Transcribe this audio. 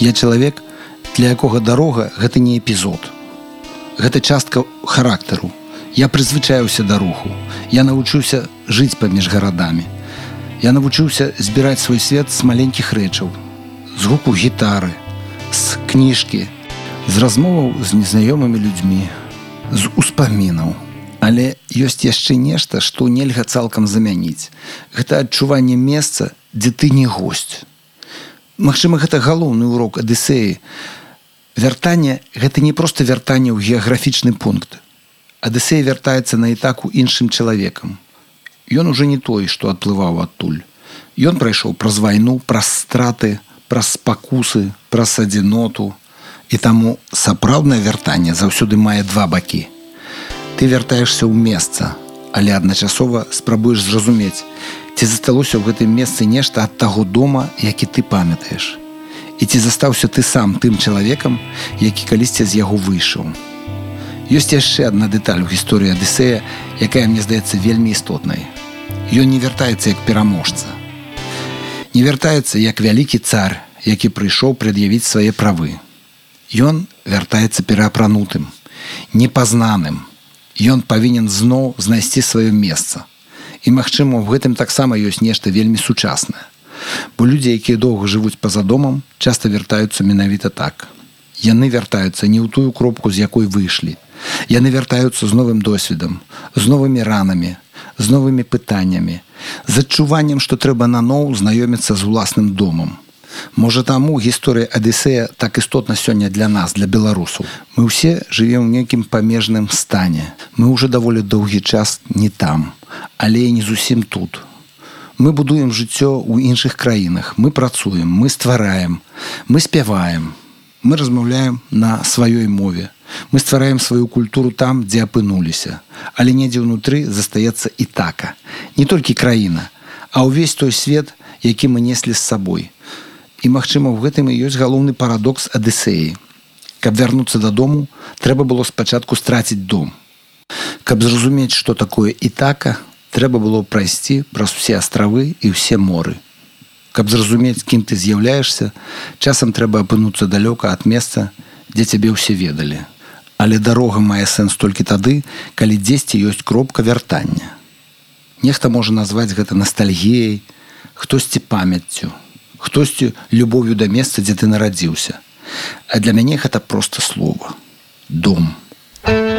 Я чалавек, для якога дарога – гэта не эпізод. Гэта частка характару. Я прызвычаіўся да руху. Я навучыўся жыць паміж гарадамі. Я навучыўся збіраць свой свет з маленькіх рэчаў, з гуку гітары, з кніжкі, з размоваў з незнаёмымі людзьмі, з успамінаў. Але ёсць яшчэ нешта, што нельга цалкам замяніць. Гэта адчуванне месца, дзе ты не госць. Магчыма, гэта галоўны урок Адысеі. Вяртанне – гэта не проста вяртанне ў геаграфічны пункт. Адысея вяртаецца на Ітаку іншым чалавекам. Ён уже не той, што адплываў адтуль. Ён прайшоў праз вайну, праз страты, праз спакусы, праз адзіноту. І таму сапраўднае вяртанне заўсёды мае два бакі. Ты вяртаешся ў месца, але адначасова спрабуеш зразумець, ці засталося ў гэтым месцы нешта ад таго дома, які ты памятаеш. І ці застаўся ты сам тым чалавекам, які калісьці з яго выйшаў. Ёсць яшчэ адна дэталь у гісторыі Адысея, якая, мне здаецца, вельмі істотнай. Ён не вяртаецца як пераможца. Не вяртаецца як вялікі цар, які прыйшоў прад'явіць свае правы. Ён вяртаецца пераапранутым, непазнаным. Ён павінен зноў знайсці сваё месца. І, магчыма, у гэтым таксама ёсць нешта вельмі сучаснае. Бо людзі, якія доўга жывуць па-за домам, часта вяртаюцца менавіта так. Яны вяртаюцца не ў тую кропку, з якой выйшлі. Яны вяртаюцца з новым досведам, з новымі ранамі, з новымі пытаннямі, з адчуваннем, што трэба наноў знаёміцца з уласным домам. Можа, таму гісторыя Адысея так істотна сёння для нас, для беларусаў. Мы ўсе жывем у нейкім памежным стане. Мы ўжо даволі доўгі час не там, але і не зусім тут. Мы будуем жыццё ў іншых краінах, мы працуем, мы ствараем, мы спяваем, мы размаўляем на сваёй мове. Мы ствараем сваю культуру там, дзе апынуліся. Але недзе ўнутры застаецца Ітака. Не толькі краіна, а ўвесь той свет, які мы неслі з сабой. І, магчыма, у гэтым і ёсць галоўны парадокс Адысеі. Каб вярнуцца дадому, трэба было спачатку страціць дом. Каб зразумець, што такое Ітака, трэба было прайсці праз усе астравы і ўсе моры. Каб зразумець, кім ты з'яўляешся, часам трэба апынуцца далёка ад месца, дзе цябе ўсе ведалі. Але дарога мае сэнс толькі тады, калі дзесьці ёсць кропка вяртання. Нехта можа назваць гэта настальгіяй, хтосьці памяццю, хтосьці любоўю да месца, дзе ты нарадзіўся. А для мяне гэта проста слова. Дом.